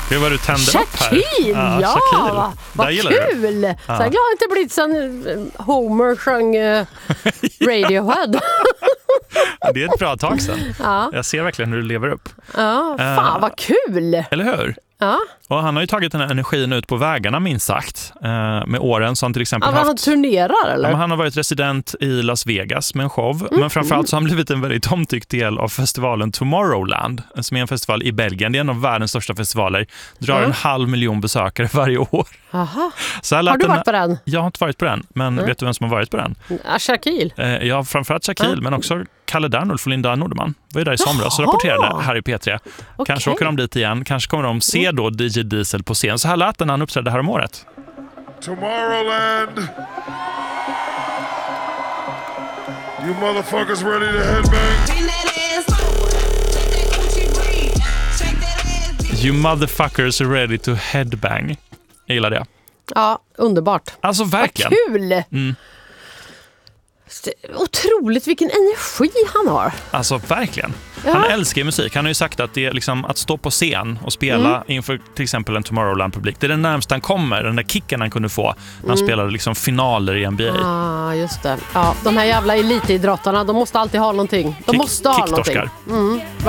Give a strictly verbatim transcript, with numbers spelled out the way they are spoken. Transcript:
Det var du tände upp här. Shakil, ja, ja vad kul. Ja. Så jag glad att det blivit sen Homer sjöng uh, Radiohead. Det är ett bra tag sedan. Ja. Jag ser verkligen hur du lever upp. Ja, fan uh, vad kul. Eller hur? Ja. Och han har ju tagit den här energin ut på vägarna minst sagt eh, med åren som till exempel ja, haft... Han turnerar eller? Ja, han har varit resident i Las Vegas med en show. Mm. Men framförallt så har han blivit en väldigt omtyckt del av festivalen Tomorrowland som är en festival i Belgien. Det är en av världens största festivaler. Drar mm. en halv miljon besökare varje år. Aha. Så har du den... varit på den? Jag har inte varit på den, men mm. vet du vem som har varit på den? Ja, Shakil. Eh, ja, framförallt Shakil, mm. men också Kalle Dernulf och Linda Nordeman. Var ju där i somras och rapporterade här i P tre. Okay. Kanske åker de dit igen. Kanske kommer de se då D J Diesel på scen. Så här lät den när han uppträdde här om året. Tomorrowland. You motherfuckers ready to headbang? You motherfuckers are ready to headbang. Jag gillar det. Ja, underbart. Alltså verkligen. Vad kul! Mm. Otroligt vilken energi han har. Alltså verkligen. Ja. Han älskar musik. Han har ju sagt att det är liksom att stå på scen och spela mm. inför till exempel en Tomorrowland-publik. Det är den närmsta han kommer, den där kicken han kunde få när han mm. spelade liksom finaler i N B A. Ah, just det. Ja, de här jävla elitidrottarna, de måste alltid ha någonting. De Kick, måste ha någonting. Mm.